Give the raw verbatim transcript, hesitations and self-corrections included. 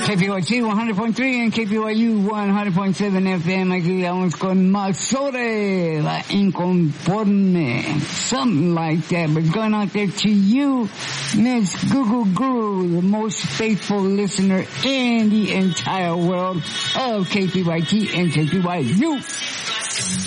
K P Y T one hundred point three and K P Y U one hundred point seven F M. Aquí vamos con Mazore, La Inconforme. Something like that. But going out there to you, Miss Google Guru, the most faithful listener in the entire world of K P Y T and K P Y U.